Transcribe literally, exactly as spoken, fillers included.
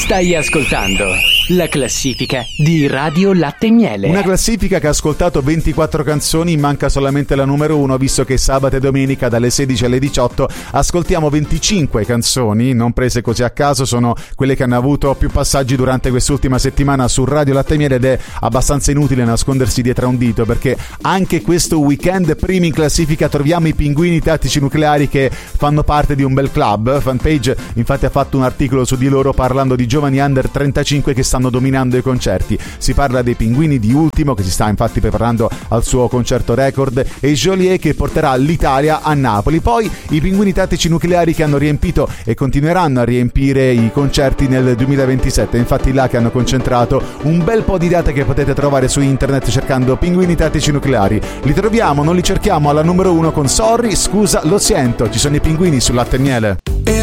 Stai ascoltando la classifica di Radio Latte e Miele. Una classifica che ha ascoltato ventiquattro canzoni, manca solamente la numero uno, visto che sabato e domenica dalle sedici alle diciotto ascoltiamo venticinque canzoni, non prese così a caso, sono quelle che hanno avuto più passaggi durante quest'ultima settimana su Radio Latte e Miele, ed è abbastanza inutile nascondersi dietro a un dito, perché anche questo weekend primi in classifica troviamo i Pinguini Tattici Nucleari, che fanno parte di un bel club. Fanpage infatti ha fatto un articolo su di loro parlando di giovani under trentacinque che stanno dominando i concerti. Si parla dei Pinguini di Ultimo, che si sta infatti preparando al suo concerto record, e Joliet, che porterà l'Italia a Napoli. Poi i Pinguini Tattici Nucleari, che hanno riempito e continueranno a riempire i concerti nel duemilaventisette, infatti là che hanno concentrato un bel po' di date che potete trovare su internet cercando Pinguini Tattici Nucleari. Li troviamo, non li cerchiamo, alla numero uno con Sorry, scusa, lo sento. Ci sono i Pinguini sul Latte e Miele.